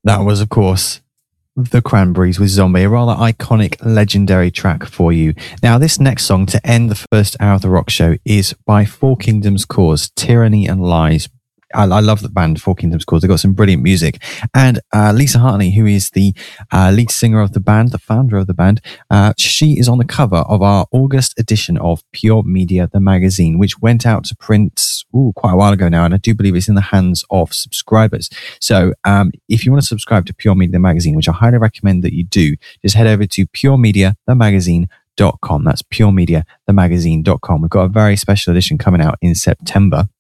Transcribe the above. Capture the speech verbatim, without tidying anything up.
That was, of course, The Cranberries with Zombie, a rather iconic, legendary track for you. Now, this next song to end the first hour of the rock show is by Four Kingdoms Cause, Tyranny and Lies. I, I love the band Four Kingdoms Cause. They've got some brilliant music. And uh, Lisa Hartney, who is the uh, lead singer of the band, the founder of the band, uh, she is on the cover of our August edition of Pure Media, the magazine, which went out to print ooh, quite a while ago now. And I do believe it's in the hands of subscribers. So um, if you want to subscribe to Pure Media, the magazine, which I highly recommend that you do, just head over to Pure Media, the magazine, Dot com. That's pure media the magazine dot com. We've got a very special edition coming out in September.